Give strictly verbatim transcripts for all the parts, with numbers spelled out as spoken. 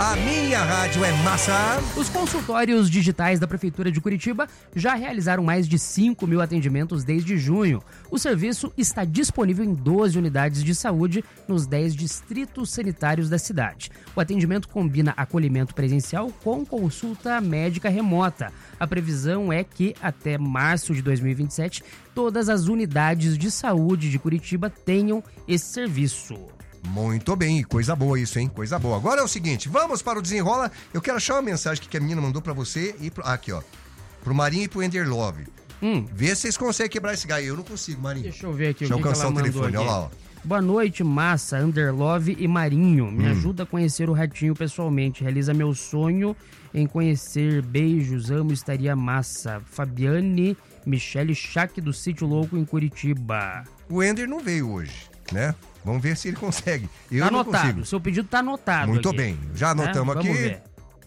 A minha rádio é massa. Os consultórios digitais da Prefeitura de Curitiba já realizaram mais de cinco mil atendimentos desde junho. O serviço está disponível em doze unidades de saúde nos dez distritos sanitários da cidade. O atendimento combina acolhimento presencial com consulta médica remota. A previsão é que até março de dois mil e vinte e sete todas as unidades de saúde de Curitiba tenham esse serviço. Muito bem, coisa boa isso, hein? Coisa boa. Agora é o seguinte, vamos para o desenrola. Eu quero achar uma mensagem que a menina mandou pra você e pro... aqui, ó. Pro Marinho e pro Ender Love. Hum. Vê se vocês conseguem quebrar esse galho. Eu não consigo, Marinho. Deixa eu ver aqui. Deixa o eu que, que alcançar ela o telefone, mandou olha aqui. lá, ó. Boa noite, Massa, Underlove e Marinho. Me Hum. ajuda a conhecer o Ratinho pessoalmente. Realiza meu sonho em conhecer. Beijos, amo, estaria massa. Fabiane Michele Schack do Sítio Louco em Curitiba. O Ender não veio hoje, né? Vamos ver se ele consegue. Eu Tá não anotado, consigo. seu pedido tá anotado. Muito aqui, bem, já anotamos né? aqui. Vamos ver.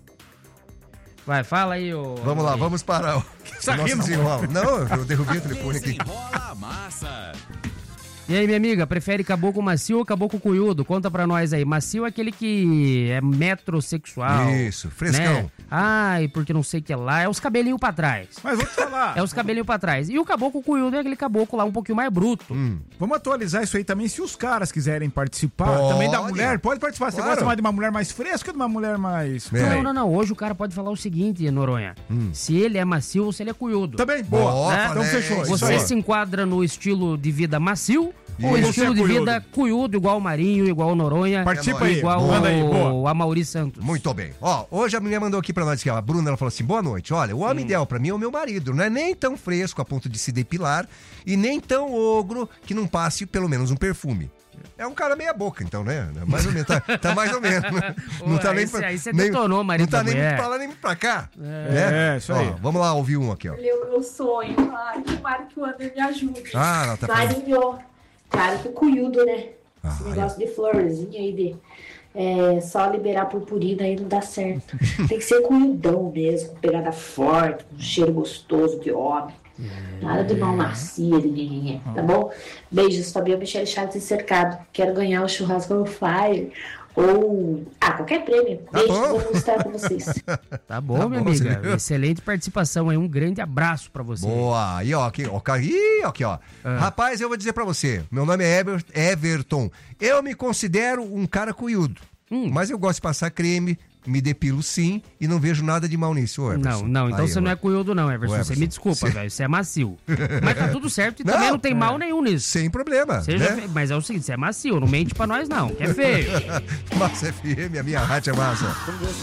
Vai, fala aí, ô. Vamos lá, vamos parar o, o nosso desenrola. Não, eu derrubei o telefone aqui. Desenrola Massa. E aí, minha amiga, prefere caboclo macio ou caboclo cunhudo? Conta pra nós aí. Macio é aquele que é metrosexual. Isso, frescão. Né? Ai, porque não sei o que lá. É os cabelinhos pra trás. Mas vou te falar. É os cabelinhos pra trás. E o caboclo cunhudo é aquele caboclo lá um pouquinho mais bruto. Hum. Vamos atualizar isso aí também. Se os caras quiserem participar, Pode. também da mulher, pode participar. Você Claro. gosta mais de uma mulher mais fresca ou de uma mulher mais... É. Não, não, não. Hoje o cara pode falar o seguinte, Noronha. Hum. Se ele é macio ou se ele é cunhudo. Também, boa. Boa, né? Então falei. fechou. Isso Você aí. se enquadra no estilo de vida macio ou Isso. estilo Você de é vida cunhudo, igual o Marinho, igual o Noronha, Participa É aí. igual Manda aí, o boa. Amaury Santos. Muito bem. Ó, hoje a mulher mandou aqui pra nós, que a Bruna, ela falou assim, boa noite, olha, o homem Hum. ideal pra mim é o meu marido, não é nem tão fresco a ponto de se depilar e nem tão ogro que não passe pelo menos um perfume. É um cara meia boca, então, né? Mais ou menos, tá, tá mais ou menos. Né? Não Ué, tá nem esse pra, aí você nem- detonou o marido Não tá da nem mulher. muito pra lá, nem muito pra cá. É, É, isso aí. Ó, vamos lá ouvir um aqui, ó. Olha o meu sonho. Ai, tomara que o Ander me ajude. Ah, ela tá falando. Marinho, claro que o cunhudo, né? Esse Ah, negócio de florzinha aí, de é, só liberar purpurina aí não dá certo. Tem que ser cunhudão mesmo, com pegada forte, com cheiro gostoso de homem. Nada de mão macia, de ninguém, tá bom? Beijos, Fabiana Michele Chaves e Cercado. Quero ganhar o churrasco on fire ou... Ah, qualquer prêmio. Tá Beijos, bom. vamos estar com vocês. Tá bom, Tá minha bom, amiga. você viu? Excelente participação aí. Um grande abraço pra você. Boa. E ó, aqui, ó, ca- ih, aqui, ó. Ah. Rapaz, eu vou dizer pra você, meu nome é Ever- Everton. Eu me considero um cara cunhudo, Hum. mas eu gosto de passar creme, me depilo sim e não vejo nada de mal nisso, ô, Everson. Não, não, então Aí, você ó. não é cunhudo não, Everson. Ô, Everson, Você me desculpa, você- velho. Você é macio. Mas tá tudo certo e Não, também não tem é. mal nenhum nisso. Sem problema, Seja né? fe- Mas é o seguinte, você é macio, não mente pra nós não, que é feio. Massa F M, a minha rádio é massa.